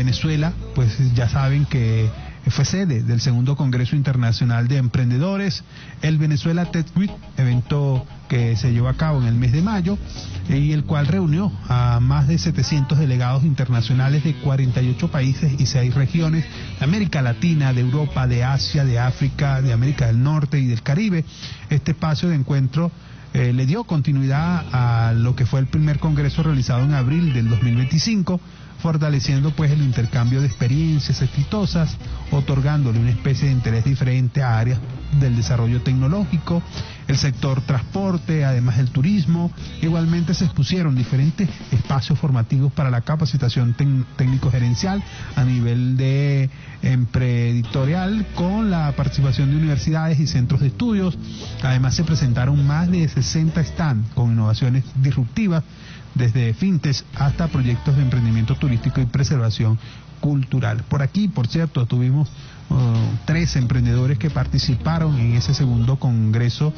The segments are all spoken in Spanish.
Venezuela, pues ya saben que fue sede del segundo Congreso Internacional de Emprendedores, el Venezuela Tech Week, evento que se llevó a cabo en el mes de mayo y el cual reunió a más de 700 delegados internacionales de 48 países y 6 regiones de América Latina, de Europa, de Asia, de África, de América del Norte y del Caribe. Este espacio de encuentro le dio continuidad a lo que fue el primer congreso realizado en abril del 2025, fortaleciendo pues el intercambio de experiencias exitosas, otorgándole una especie de interés diferente a áreas del desarrollo tecnológico, el sector transporte, además del turismo. Igualmente se expusieron diferentes espacios formativos para la capacitación técnico-gerencial a nivel de empreditorial, con la participación de universidades y centros de estudios. Además se presentaron más de 60 stands con innovaciones disruptivas, desde fintech hasta proyectos de emprendimiento turístico y preservación cultural. Por aquí, por cierto, tuvimos 3 emprendedores que participaron en ese segundo congreso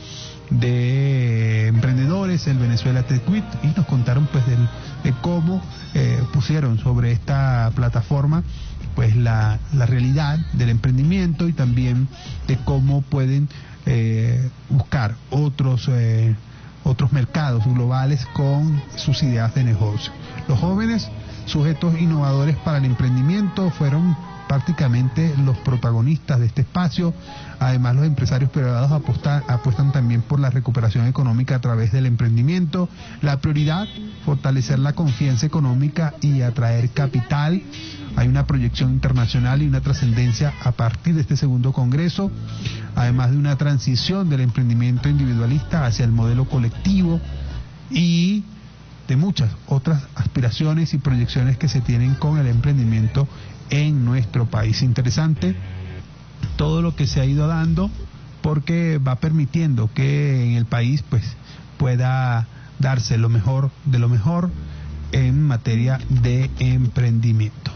de emprendedores, el Venezuela Tech Week, y nos contaron pues de cómo pusieron sobre esta plataforma pues la realidad del emprendimiento y también de cómo pueden buscar otros mercados globales con sus ideas de negocio. Los jóvenes, sujetos innovadores para el emprendimiento, fueron prácticamente los protagonistas de este espacio. Además, los empresarios privados apuestan también por la recuperación económica a través del emprendimiento. La prioridad, fortalecer la confianza económica y atraer capital. Hay una proyección internacional y una trascendencia a partir de este segundo congreso, además de una transición del emprendimiento individualista hacia el modelo colectivo y de muchas otras aspiraciones y proyecciones que se tienen con el emprendimiento en nuestro país. Interesante todo lo que se ha ido dando, porque va permitiendo que en el país pues pueda darse lo mejor de lo mejor en materia de emprendimiento.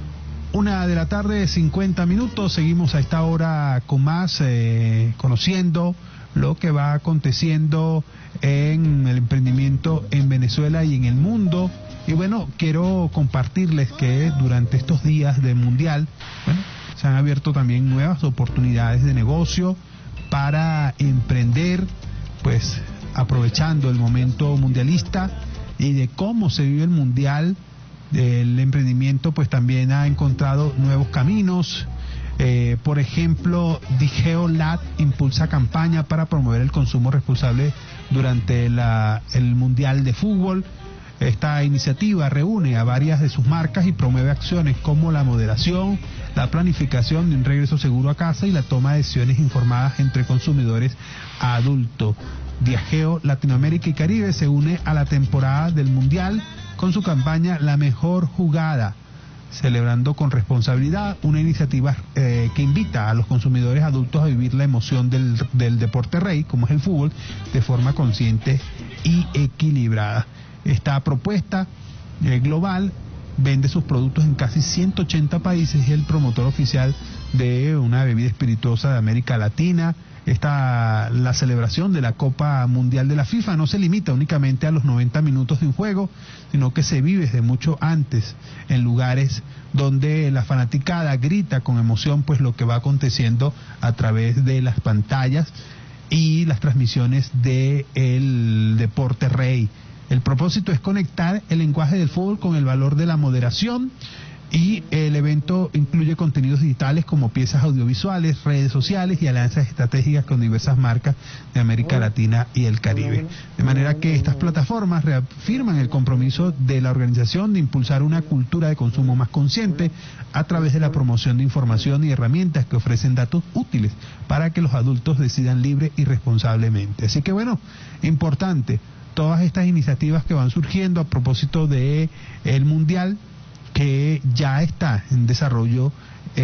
1:50 p.m, seguimos a esta hora con más, conociendo lo que va aconteciendo en el emprendimiento en Venezuela y en el mundo. Y bueno, quiero compartirles que durante estos días de Mundial, se han abierto también nuevas oportunidades de negocio para emprender, pues aprovechando el momento mundialista y de cómo se vive el Mundial. El emprendimiento pues también ha encontrado nuevos caminos. Por ejemplo, Digeo Lat impulsa campaña para promover el consumo responsable durante el Mundial de Fútbol. Esta iniciativa reúne a varias de sus marcas y promueve acciones como la moderación, la planificación de un regreso seguro a casa y la toma de decisiones informadas entre consumidores adultos. Diageo Latinoamérica y Caribe se une a la temporada del Mundial con su campaña La Mejor Jugada, celebrando con responsabilidad, una iniciativa que invita a los consumidores adultos a vivir la emoción del deporte rey, como es el fútbol, de forma consciente y equilibrada. Esta propuesta global vende sus productos en casi 180 países y es el promotor oficial de una bebida espirituosa de América Latina. La celebración de la Copa Mundial de la FIFA no se limita únicamente a los 90 minutos de un juego, sino que se vive desde mucho antes en lugares donde la fanaticada grita con emoción pues lo que va aconteciendo a través de las pantallas y las transmisiones del deporte rey. El propósito es conectar el lenguaje del fútbol con el valor de la moderación, y el evento incluye contenidos digitales como piezas audiovisuales, redes sociales y alianzas estratégicas con diversas marcas de América Latina y el Caribe. De manera que estas plataformas reafirman el compromiso de la organización de impulsar una cultura de consumo más consciente a través de la promoción de información y herramientas que ofrecen datos útiles para que los adultos decidan libre y responsablemente. Así que bueno, importante todas estas iniciativas que van surgiendo a propósito de el Mundial, que ya está en desarrollo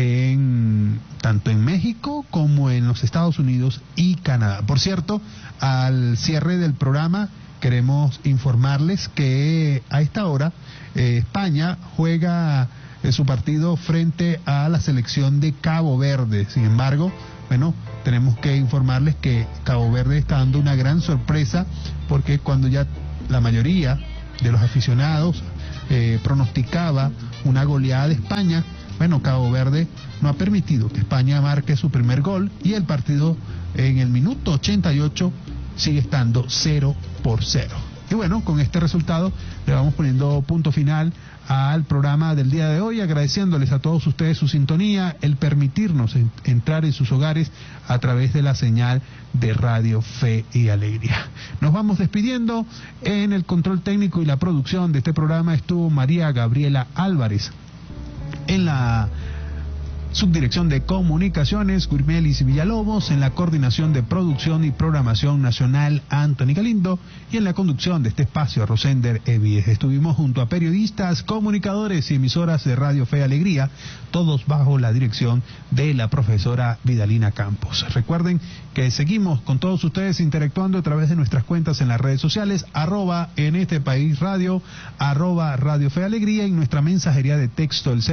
tanto en México como en los Estados Unidos y Canadá. Por cierto, al cierre del programa queremos informarles que a esta hora España juega su partido frente a la selección de Cabo Verde. Sin embargo, bueno, tenemos que informarles que Cabo Verde está dando una gran sorpresa, porque cuando ya la mayoría de los aficionados pronosticaba una goleada de España. Bueno, Cabo Verde no ha permitido que España marque su primer gol y el partido en el minuto 88 sigue estando 0-0. Y bueno, con este resultado le vamos poniendo punto final al programa del día de hoy, agradeciéndoles a todos ustedes su sintonía, el permitirnos entrar en sus hogares a través de la señal de Radio Fe y Alegría. Nos vamos despidiendo. En el control técnico y la producción de este programa estuvo María Gabriela Álvarez. En la subdirección de comunicaciones, Gurmelis Villalobos. En la coordinación de producción y programación nacional, Anthony Galindo. Y en la conducción de este espacio, Rosender Evies. Estuvimos junto a periodistas, comunicadores y emisoras de Radio Fe y Alegría, todos bajo la dirección de la profesora Vidalina Campos. Recuerden que seguimos con todos ustedes interactuando a través de nuestras cuentas en las redes sociales, @en este país radio, @Radio Fe y Alegría, y nuestra mensajería de texto el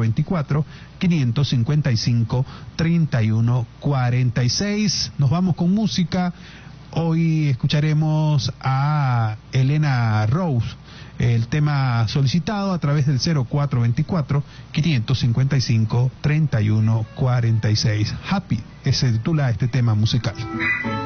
0424-555-3146. Nos vamos con música. Hoy escucharemos a Elena Rose, el tema solicitado a través del 0424-555-3146. Happy, se titula este tema musical.